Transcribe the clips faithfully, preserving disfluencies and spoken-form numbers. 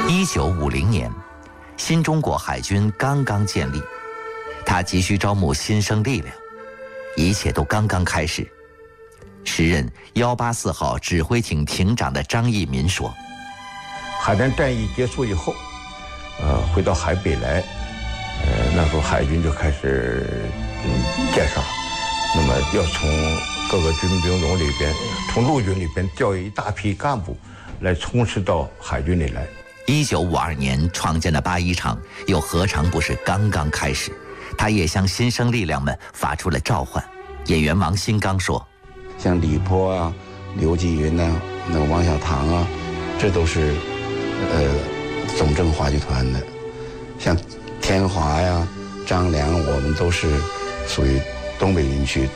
一九五零年，新中国海军刚刚建立，他急需招募新生力量，一切都刚刚开始。时任幺八四号指挥艇艇长的张义民说：“ 海南战役结束以后，呃，回到海北来，呃，那时候海军就开始嗯建设了。那么要从各个军兵种里边，从陆军里边调一大批干部来充实到海军里来。” 一九五二年创建的八一厂又何尝不是刚刚开始？他也向新生力量们发出了召唤。演员王新刚说：“ 像李波啊、刘继云呐、啊、那个王小堂啊，这都是呃总政话剧团的。像天华呀、张良，我们都是属于东北军区。”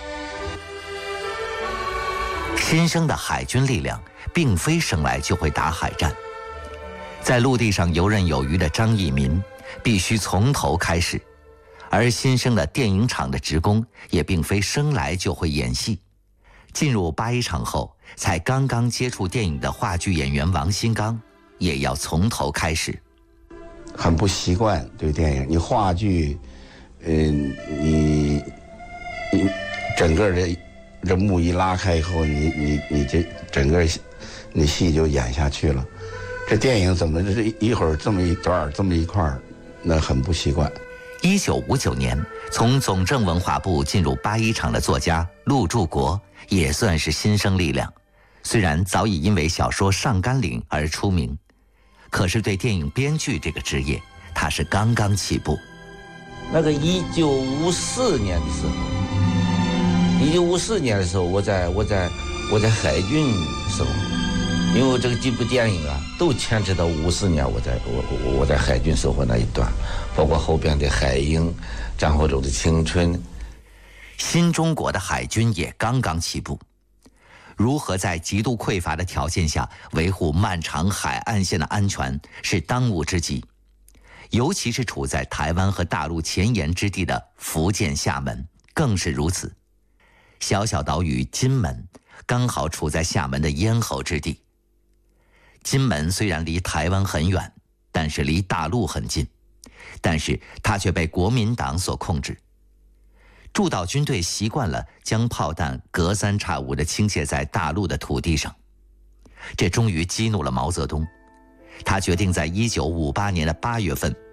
新生的海军力量并非生来就会打海战。在陆地上游刃有余的张义民必须从头开始，而新生的电影厂的职工也并非生来就会演戏。进入八一厂后才刚刚接触电影的话剧演员王新刚也要从头开始。 很不习惯对电影，你话剧，嗯、呃，你你整个的这幕一拉开以后，你你你这整个你戏就演下去了。这电影怎么这一会儿这么一段这么一块儿，那很不习惯。 一九五九年从总政文化部进入八一厂的作家陆柱国也算是新生力量，虽然早已因为小说《上甘岭》而出名，可是对电影编剧这个职业，他是刚刚起步。 那个一九五四年的时候，一九五四年的时候，我在我在我在海军时候。因为这个几部电影啊，都牵扯到五四年我在我我在海军生活那一段，包括后边的《海鹰》、张火洲的《青春》。 新中国的海军也刚刚起步，如何在极度匮乏的条件下维护漫长海岸线的安全，是当务之急。尤其是处在台湾和大陆前沿之地的福建厦门更是如此。小小岛屿金门刚好处在厦门的咽喉之地。金门虽然离台湾很远，但是离大陆很近，但是它却被国民党所控制。驻岛军队习惯了将炮弹隔三差五地倾泻在大陆的土地上，这终于激怒了毛泽东。他决定在一九五八年的八月份